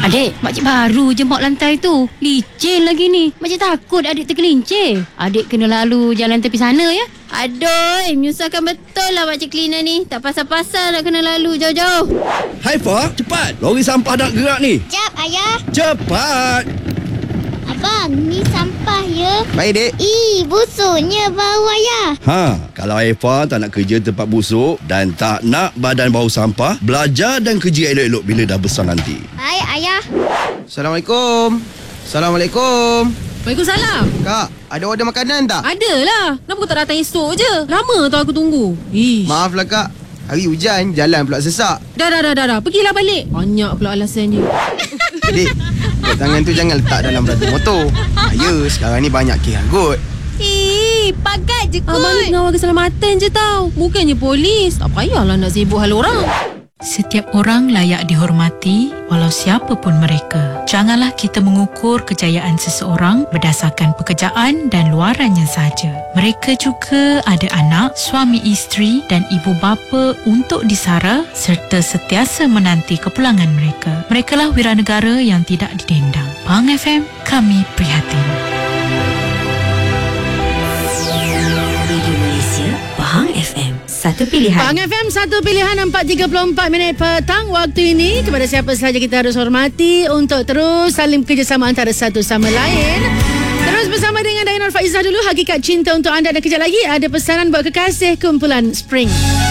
Adik, makcik baru je mop lantai tu. Licin lagi ni. Makcik takut adik tergelincir. Adik kena lalu jalan tepi sana ya. Aduh, menyusahkan betul lah makcik cleaner ni. Tak pasal-pasal nak kena lalu jauh-jauh. Haifa, cepat. Lori sampah nak gerak ni. Jap, Ayah. Cepat. Abang, ni sampah ya? Baik, Dek. Busuknya bau Ayah. Kalau Haifa tak nak kerja tempat busuk dan tak nak badan bau sampah, belajar dan kerja elok-elok bila dah besar nanti. Baik, Ayah. Assalamualaikum. Assalamualaikum. Waalaikumsalam. Kak, ada order makanan tak? Adalah. Kenapa kau tak datang esok je? Lama tau aku tunggu. Ish. Maaflah, Kak. Hari hujan, jalan pula sesak. Dah. Pergilah balik. Banyak pula alasan dia. Dek, tangan tu jangan letak dalam rantai motor. Bahaya, sekarang ni banyak kes anggut. Pagat je kot. Abang ni pengawal keselamatan je tau. Bukannya polis. Tak payahlah nak sibuk hal orang. Setiap orang layak dihormati walau siapa pun mereka. Janganlah kita mengukur kejayaan seseorang berdasarkan pekerjaan dan luarannya sahaja. Mereka juga ada anak, suami isteri dan ibu bapa untuk disara serta sentiasa menanti kepulangan mereka. Merekalah wiranegara yang tidak didendang. Pahang FM, kami prihatin. Radio Malaysia, Pahang FM, satu pilihan. Pahang FM, satu pilihan 4.34 minit petang waktu ini. Kepada siapa sahaja kita harus hormati untuk terus saling kerjasama antara satu sama lain. Terus bersama dengan Dayanur Faizah dulu. Hakikat cinta untuk anda. Dan kejap lagi ada pesanan buat kekasih kumpulan Spring.